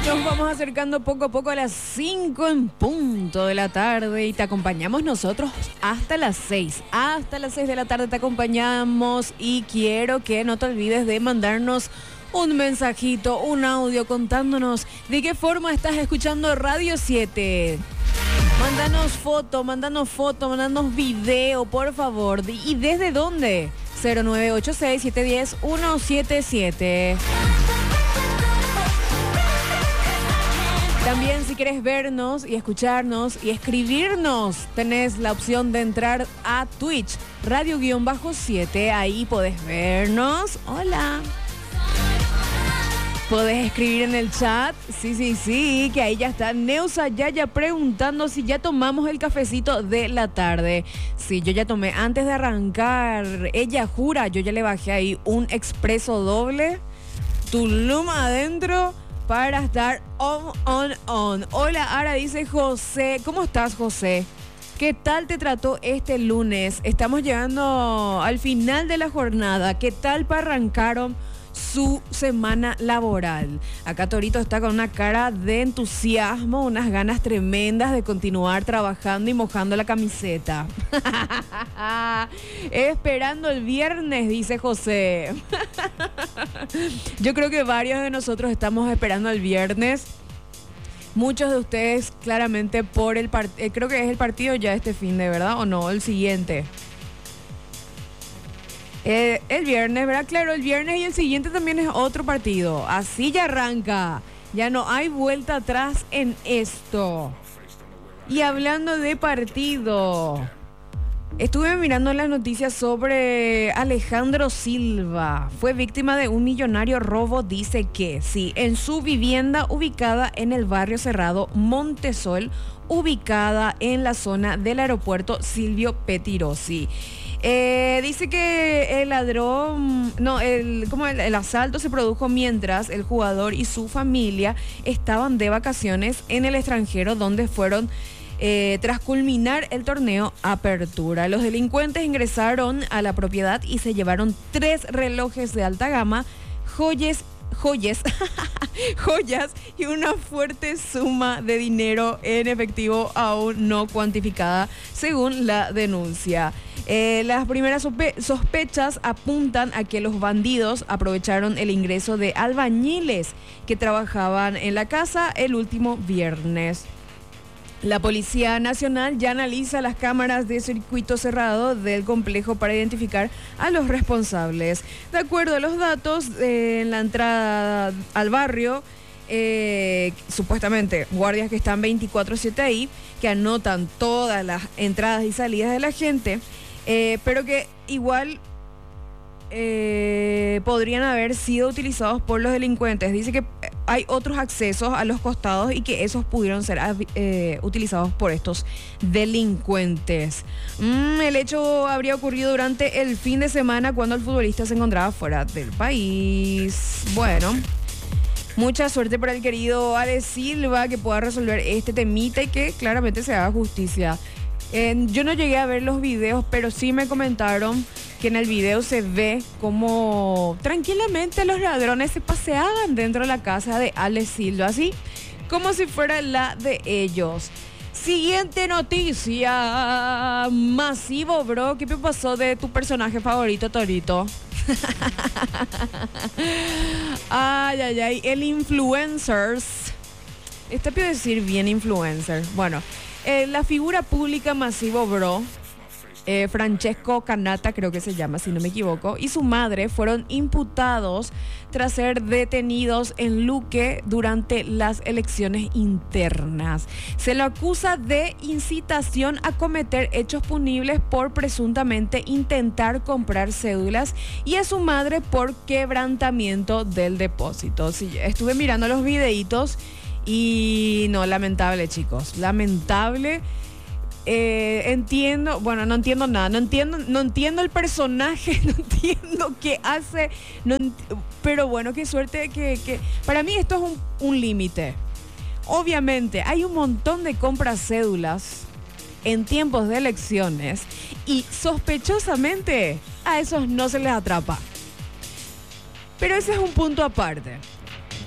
Nos vamos acercando poco a poco a las 5 en punto de la tarde y te acompañamos nosotros hasta las 6. Hasta las 6 de la tarde te acompañamos y quiero que no te olvides de mandarnos un mensajito, un audio contándonos de qué forma estás escuchando Radio 7. Mándanos foto, mándanos video, por favor. ¿Y desde dónde? 0986-710-177. También si quieres vernos y escucharnos y escribirnos, tenés la opción de entrar a Twitch, Radio-7, ahí podés vernos. Hola. Podés escribir en el chat, sí, que ahí ya está Neusa Yaya preguntando si ya tomamos el cafecito de la tarde. Sí, yo ya tomé antes de arrancar, ella jura, yo ya le bajé ahí un expreso doble, Tulum adentro, para estar on. Hola, Ara, dice José. ¿Cómo estás, José? ¿Qué tal te trató este lunes? Estamos llegando al final de la jornada. ¿Qué tal arrancaron su semana laboral? Acá Torito está con una cara de entusiasmo, unas ganas tremendas de continuar trabajando y mojando la camiseta. Esperando el viernes, dice José. Yo creo que varios de nosotros estamos esperando el viernes. Muchos de ustedes claramente por el partido, creo que es el partido ya este fin de, ¿verdad? ¿O no? El siguiente. El viernes, ¿verdad? Claro, el viernes y el siguiente también es otro partido. Así ya arranca. Ya no hay vuelta atrás en esto. Y hablando de partido, estuve mirando las noticias sobre Alejandro Silva. Fue víctima de un millonario robo, dice que sí, en su vivienda ubicada en el barrio cerrado Montesol, ubicada en la zona del aeropuerto Silvio Pettirossi. Dice que el asalto se produjo mientras el jugador y su familia estaban de vacaciones en el extranjero, donde fueron tras culminar el torneo Apertura. Los delincuentes ingresaron a la propiedad y se llevaron 3 relojes de alta gama, joyas y una fuerte suma de dinero en efectivo aún no cuantificada, según la denuncia. Las primeras sospechas apuntan a que los bandidos aprovecharon el ingreso de albañiles que trabajaban en la casa el último viernes. La Policía Nacional ya analiza las cámaras de circuito cerrado del complejo para identificar a los responsables. De acuerdo a los datos, en la entrada al barrio, supuestamente guardias que están 24/7 ahí, que anotan todas las entradas y salidas de la gente, pero que igual podrían haber sido utilizados por los delincuentes. Dice que hay otros accesos a los costados y que esos pudieron ser utilizados por estos delincuentes. El hecho habría ocurrido durante el fin de semana cuando el futbolista se encontraba fuera del país. Bueno, mucha suerte para el querido Ale Silva, que pueda resolver este temita y que claramente se haga justicia. Yo no llegué a ver los videos, pero sí me comentaron que en el video se ve como tranquilamente los ladrones se paseaban dentro de la casa de Ale Silva, así como si fuera la de ellos. Siguiente noticia. Masivo, bro. ¿Qué pasó de tu personaje favorito, Torito? Ay. El influencers. Este puede decir bien influencer. Bueno, la figura pública Masivo, bro, Francesco Canata, creo que se llama, si no me equivoco, y su madre fueron imputados tras ser detenidos en Luque durante las elecciones internas. Se lo acusa de incitación a cometer hechos punibles por presuntamente intentar comprar cédulas y a su madre por quebrantamiento del depósito. Sí, estuve mirando los videitos y no, lamentable, chicos, lamentable. Entiendo, bueno, no entiendo nada, no entiendo el personaje, no entiendo qué hace, pero bueno, qué suerte que para mí esto es un límite. Obviamente hay un montón de compras cédulas en tiempos de elecciones y sospechosamente a esos no se les atrapa. Pero ese es un punto aparte.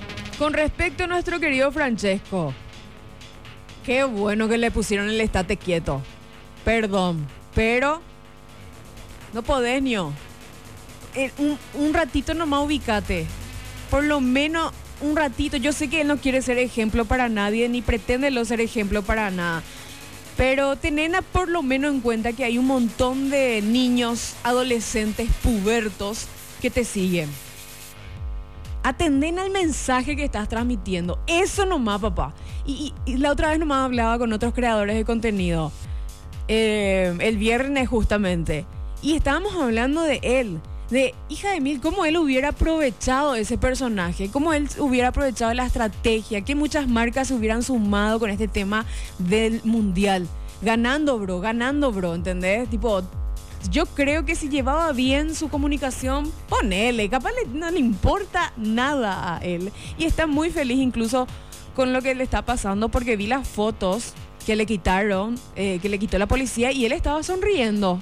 Con respecto a nuestro querido Francesco, qué bueno que le pusieron el estate quieto. Perdón, pero no podés, ño. Un ratito nomás ubicate. Por lo menos un ratito. Yo sé que él no quiere ser ejemplo para nadie, ni pretende ser ejemplo para nada. Pero tened por lo menos en cuenta que hay un montón de niños, adolescentes, pubertos que te siguen. Atenden al mensaje que estás transmitiendo. Eso nomás, papá. Y la otra vez nomás hablaba con otros creadores de contenido. El viernes justamente. Y estábamos hablando de él. De, hija de mil, cómo él hubiera aprovechado ese personaje. Cómo él hubiera aprovechado la estrategia. Que muchas marcas se hubieran sumado con este tema del mundial. Ganando, bro, ¿entendés? Tipo... Yo creo que si llevaba bien su comunicación, ponele, capaz no le importa nada a él. Y está muy feliz incluso con lo que le está pasando porque vi las fotos que le quitaron, que le quitó la policía y él estaba sonriendo.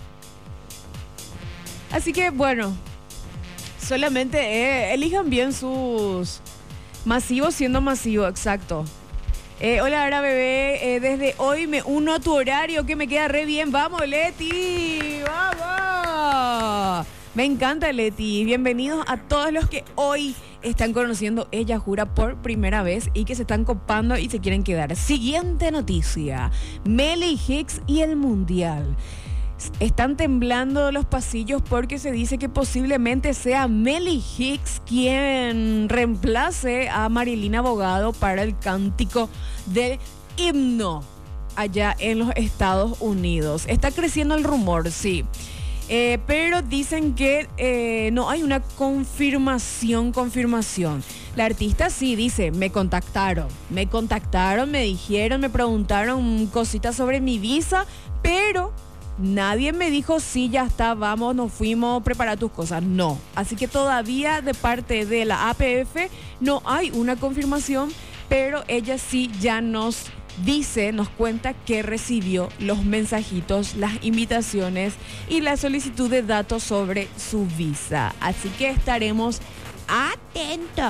Así que bueno, solamente elijan bien sus masivos siendo masivos, exacto. Hola, ahora bebé, desde hoy me uno a tu horario que me queda re bien. ¡Vamos, Leti! ¡Vamos! Me encanta, Leti. Bienvenidos a todos los que hoy están conociendo Ella Jura por primera vez y que se están copando y se quieren quedar. Siguiente noticia. Meli Hicks y el Mundial. Están temblando los pasillos porque se dice que posiblemente sea Meli Hicks quien reemplace a Marilyn Abogado para el cántico del himno allá en los Estados Unidos. Está creciendo el rumor, sí. Pero dicen que no hay una confirmación. La artista sí dice, me contactaron, me dijeron, me preguntaron cositas sobre mi visa, pero... Nadie me dijo, sí, ya está, vamos, nos fuimos, prepara tus cosas. No. Así que todavía de parte de la APF no hay una confirmación, pero ella sí ya nos dice, nos cuenta que recibió los mensajitos, las invitaciones y la solicitud de datos sobre su visa. Así que estaremos atentos.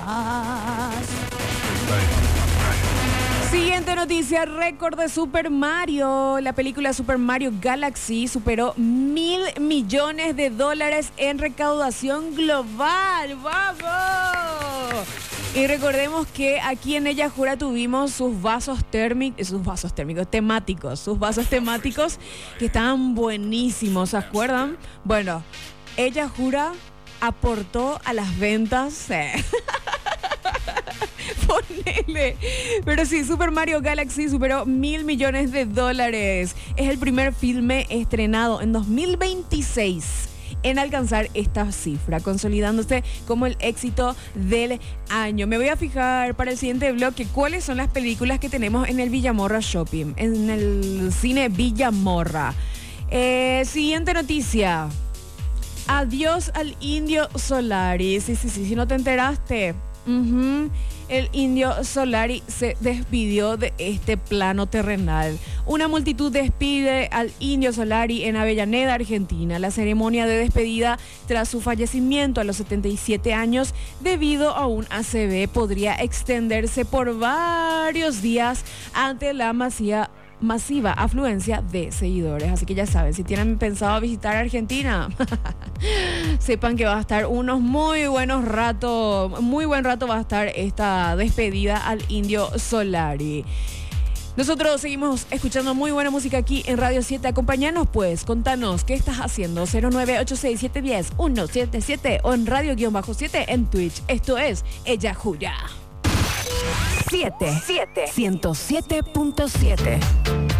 Siguiente noticia, récord de Super Mario. La película Super Mario Galaxy superó $1.000 millones en recaudación global. ¡Vamos! Y recordemos que aquí en Ella Jura tuvimos sus vasos temáticos que estaban buenísimos, ¿se acuerdan? Bueno, Ella Jura aportó a las ventas. Ponele. Pero sí, Super Mario Galaxy superó $1.000 millones. Es el primer filme estrenado en 2026 en alcanzar esta cifra, consolidándose como el éxito del año. Me voy a fijar para el siguiente bloque cuáles son las películas que tenemos en el Villamorra Shopping, en el cine Villamorra. Siguiente noticia. Adiós al Indio Solari. Sí, si no te enteraste. El Indio Solari se despidió de este plano terrenal. Una multitud despide al Indio Solari en Avellaneda, Argentina. La ceremonia de despedida tras su fallecimiento a los 77 años debido a un ACV podría extenderse por varios días ante la masiva afluencia de seguidores. Así que ya saben, si tienen pensado visitar Argentina, sepan que va a estar muy buen rato va a estar esta despedida al Indio Solari. Nosotros seguimos escuchando muy buena música aquí en Radio 7. Acompáñanos pues, contanos qué estás haciendo. 0986710-177 o en Radio-7 en Twitch. Esto es Ella Jura. 107.7